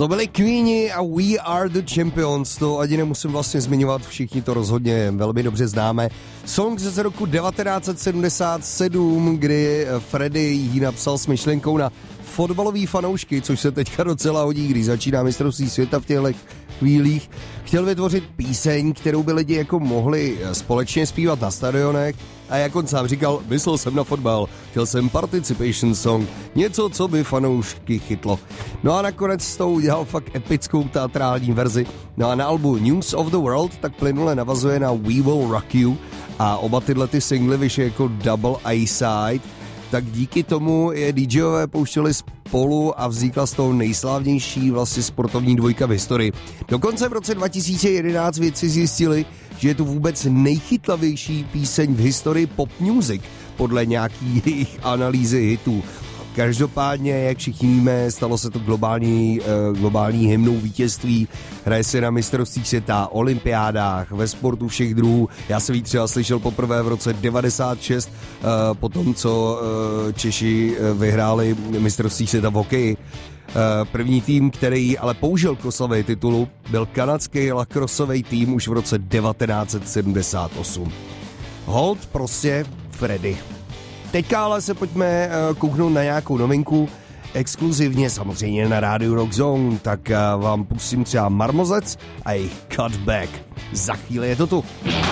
To byli Queeni a We Are The Champions, to ani nemusím vlastně zmiňovat, všichni to rozhodně velmi dobře známe. Song z roku 1977, kdy Freddie ji napsal s myšlenkou na fotbalový fanoušky, což se teďka docela hodí, když začíná mistrovství světa v těchto chvílích. Chtěl vytvořit píseň, kterou by lidi jako mohli společně zpívat na stadionech a jak on sám říkal, myslel jsem na fotbal, chtěl jsem participation song, něco, co by fanoušky chytlo. No a nakonec s tou udělal fakt epickou teatrální verzi. No a na albu News of the World tak plynule navazuje na We Will Rock You a oba tyhle ty singly vyšly jako double A-side, tak díky tomu je DJové pouštěli spolu a vznikla z toho nejslavnější vlastně sportovní dvojka v historii. Dokonce v roce 2011 vědci zjistili, že je to vůbec nejchytlavější píseň v historii pop music podle nějaký jejich analýzy hitů. Každopádně, jak všichni víme, stalo se to globální hymnou vítězství, hraje se na mistrovství světa, olympiádách, ve sportu všech druhů. Já jsem ji třeba slyšel poprvé v roce 96, potom co Češi vyhráli mistrovství světa v hokeji. První tým, který ale použil k oslavě titulu, byl kanadský lacrossový tým už v roce 1978. Hold prostě Freddy. Teďka ale se pojďme kouknout na nějakou novinku, exkluzivně samozřejmě na rádiu Rock Zone, tak vám pustím třeba Marmozec a jejich Cutback. Za chvíli je to tu.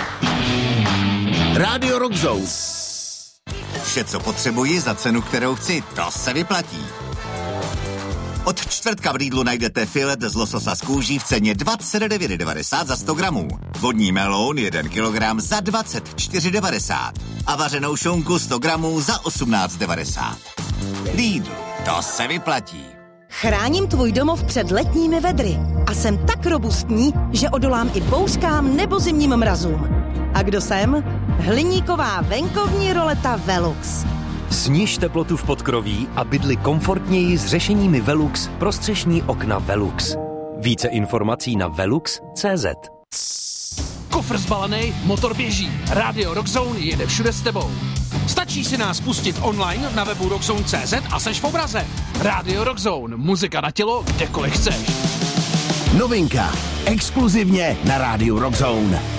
Rádio Rock Zone. Vše, co potřebuji za cenu, kterou chci, to se vyplatí. Od čtvrtka v Lidlu najdete filet z lososa z kůží v ceně 29,90 za 100 gramů. Vodní meloun 1 kilogram za 24,90 a vařenou šunku 100 gramů za 18,90. Lidl, to se vyplatí. Chráním tvůj domov před letními vedry a jsem tak robustní, že odolám i bouřkám nebo zimním mrazům. A kdo jsem? Hliníková venkovní roleta Velux. Sniž teplotu v podkroví a bydli komfortněji s řešeními Velux pro střešní okna Velux. Více informací na velux.cz. Kufr zbalený, motor běží. Rádio Rock Zone jede všude s tebou. Stačí si nás pustit online na webu rockzone.cz a seš v obraze. Rádio Rock Zone, muzika na tělo, kdekoliv chceš. Novinka, exkluzivně na Rádiu Rock Zone.